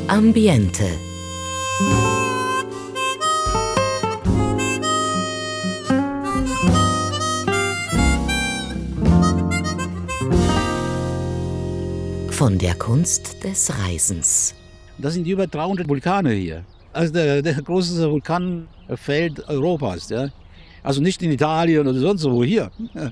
Ambiente. Von der Kunst des Reisens. Das sind über 300 Vulkane hier. Also der größte Vulkanfeld Europas. Ja? Also nicht in Italien oder sonst wo, hier.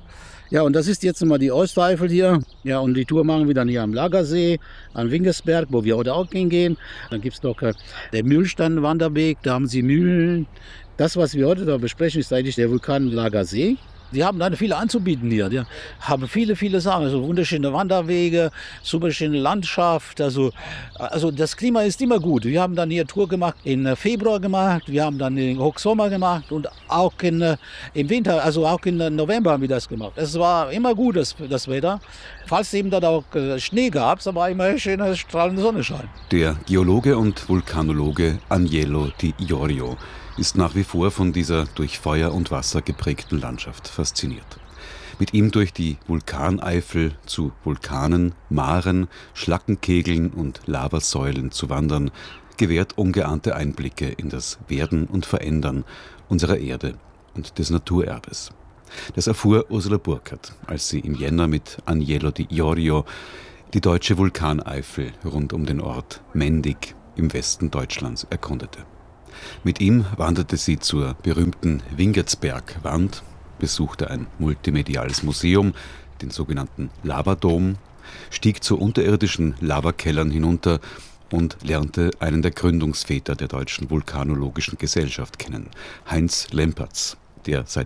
Ja, und das ist jetzt mal die Osteifel hier. Ja, und die Tour machen wir dann hier am Lagersee, an Wingersberg, wo wir heute auch hingehen. Dann gibt es noch den Mühlstein-Wanderweg, da haben sie Mühlen. Das, was wir heute da besprechen, ist eigentlich der Vulkan Lagersee. Die haben dann viele anzubieten hier. Die haben viele Sachen. Also wunderschöne Wanderwege, super schöne Landschaft. Also das Klima ist immer gut. Wir haben dann hier Tour gemacht, im Februar gemacht. Wir haben dann den Hochsommer gemacht und auch im Winter, also auch im November haben wir das gemacht. Es war immer gut, das Wetter. Falls eben dann auch Schnee gab, es war immer schöner strahlender Sonnenschein. Der Geologe und Vulkanologe Agnello Di Iorio ist nach wie vor von dieser durch Feuer und Wasser geprägten Landschaft fasziniert. Mit ihm durch die Vulkaneifel zu Vulkanen, Maren, Schlackenkegeln und Lavasäulen zu wandern, gewährt ungeahnte Einblicke in das Werden und Verändern unserer Erde und des Naturerbes. Das erfuhr Ursula Burkhardt, als sie im Jänner mit Agnello Di Iorio die deutsche Vulkaneifel rund um den Ort Mendig im Westen Deutschlands erkundete. Mit ihm wanderte sie zur berühmten Wingertsbergwand, besuchte ein multimediales Museum, den sogenannten Lavadom, stieg zu unterirdischen Lavakellern hinunter und lernte einen der Gründungsväter der Deutschen Vulkanologischen Gesellschaft kennen, Heinz Lempertz, der seit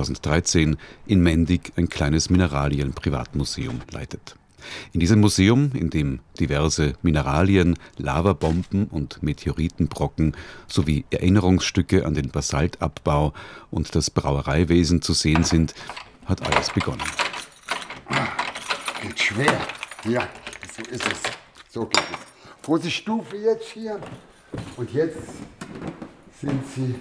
2013 in Mendig ein kleines Mineralien-Privatmuseum leitet. In diesem Museum, in dem diverse Mineralien, Lavabomben und Meteoritenbrocken sowie Erinnerungsstücke an den Basaltabbau und das Brauereiwesen zu sehen sind, hat alles begonnen. Geht schwer. Ja, so ist es. So geht es. Große Stufe jetzt hier. Und jetzt sind sie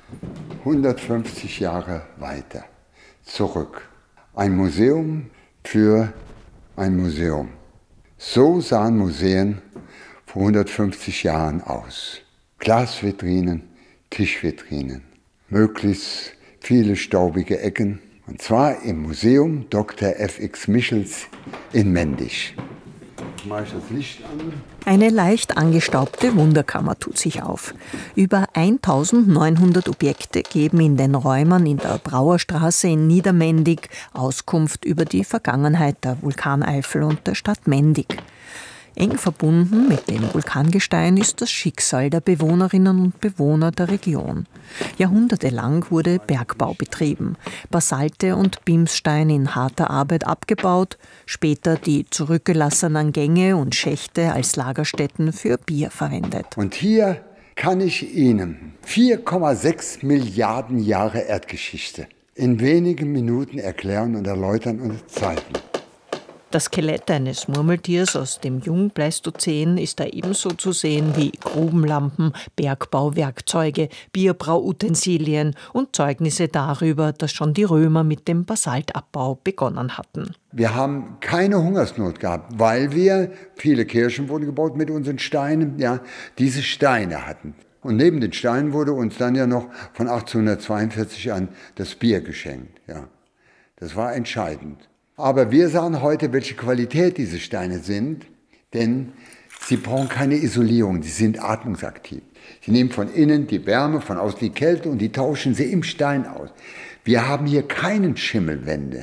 150 Jahre weiter zurück. Ein Museum für ein Museum. So sahen Museen vor 150 Jahren aus. Glasvitrinen, Tischvitrinen, möglichst viele staubige Ecken. Und zwar im Museum Dr. F.X. Michels in Mendig. Mache ich das Licht an. Eine leicht angestaubte Wunderkammer tut sich auf. Über 1900 Objekte geben in den Räumen in der Brauerstraße in Niedermendig Auskunft über die Vergangenheit der Vulkaneifel und der Stadt Mendig. Eng verbunden mit dem Vulkangestein ist das Schicksal der Bewohnerinnen und Bewohner der Region. Jahrhundertelang wurde Bergbau betrieben, Basalte und Bimsstein in harter Arbeit abgebaut, später die zurückgelassenen Gänge und Schächte als Lagerstätten für Bier verwendet. Und hier kann ich Ihnen 4,6 Milliarden Jahre Erdgeschichte in wenigen Minuten erklären und erläutern und zeigen. Das Skelett eines Murmeltiers aus dem Jungpleistozän ist da ebenso zu sehen wie Grubenlampen, Bergbauwerkzeuge, Bierbrauutensilien und Zeugnisse darüber, dass schon die Römer mit dem Basaltabbau begonnen hatten. Wir haben keine Hungersnot gehabt, weil wir, viele Kirchen wurden gebaut mit unseren Steinen, ja, diese Steine hatten. Und neben den Steinen wurde uns dann ja noch von 1842 an das Bier geschenkt. Ja. Das war entscheidend. Aber wir sagen heute, welche Qualität diese Steine sind, denn sie brauchen keine Isolierung, sie sind atmungsaktiv. Sie nehmen von innen die Wärme, von außen die Kälte und die tauschen sie im Stein aus. Wir haben hier keinen Schimmelwände.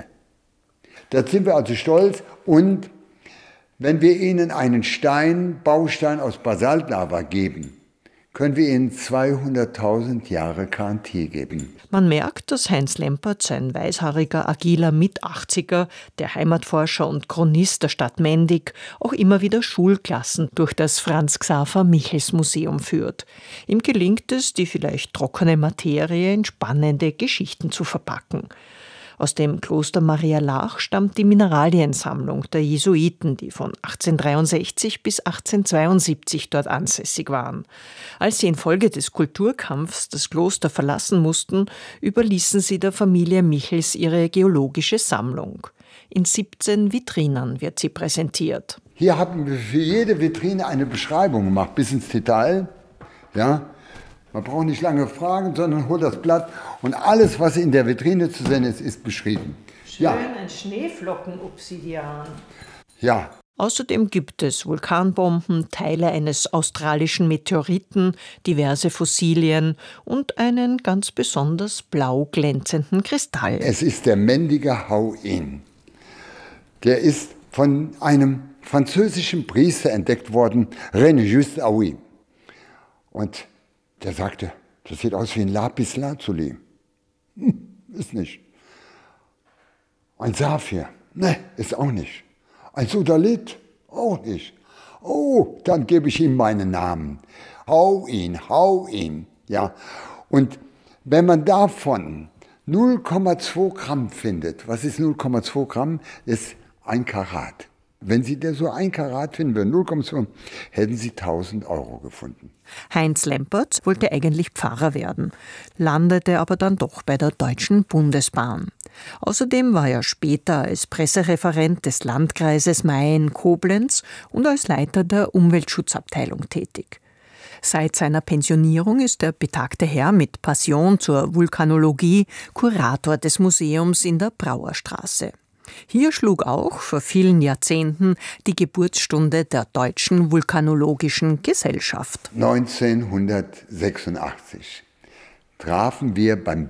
Da sind wir also stolz und wenn wir ihnen einen Baustein aus Basaltlava geben, können wir ihnen 200.000 Jahre Garantie geben. Man merkt, dass Heinz Lempertz, ein weißhaariger, agiler Mit-80er, der Heimatforscher und Chronist der Stadt Mendig, auch immer wieder Schulklassen durch das Franz-Xaver-Michels-Museum führt. Ihm gelingt es, die vielleicht trockene Materie in spannende Geschichten zu verpacken. Aus dem Kloster Maria Laach stammt die Mineraliensammlung der Jesuiten, die von 1863 bis 1872 dort ansässig waren. Als sie infolge des Kulturkampfs das Kloster verlassen mussten, überließen sie der Familie Michels ihre geologische Sammlung. In 17 Vitrinen wird sie präsentiert. Hier haben wir für jede Vitrine eine Beschreibung gemacht, bis ins Detail. Ja? Man braucht nicht lange fragen, sondern holt das Blatt und alles, was in der Vitrine zu sehen ist, ist beschrieben. Schön, ja. Ein Schneeflockenobsidian. Ja. Außerdem gibt es Vulkanbomben, Teile eines australischen Meteoriten, diverse Fossilien und einen ganz besonders blau glänzenden Kristall. Es ist der Mendiger Hauin. Der ist von einem französischen Priester entdeckt worden, René Just Aoui. Und der sagte, das sieht aus wie ein Lapis Lazuli. Ist nicht. Ein Saphir? Ne, ist auch nicht. Ein Sudalit? Auch nicht. Oh, dann gebe ich ihm meinen Namen. Hauin. Ja. Und wenn man davon 0,2 Gramm findet, was ist 0,2 Gramm? Ist 1 Karat. Wenn Sie da so 1 Karat finden würden, 0,2, hätten Sie 1.000 € gefunden. Heinz Lempertz wollte eigentlich Pfarrer werden, landete aber dann doch bei der Deutschen Bundesbahn. Außerdem war er später als Pressereferent des Landkreises Mayen-Koblenz und als Leiter der Umweltschutzabteilung tätig. Seit seiner Pensionierung ist der betagte Herr mit Passion zur Vulkanologie Kurator des Museums in der Brauerstraße. Hier schlug auch vor vielen Jahrzehnten die Geburtsstunde der Deutschen Vulkanologischen Gesellschaft. 1986 trafen wir beim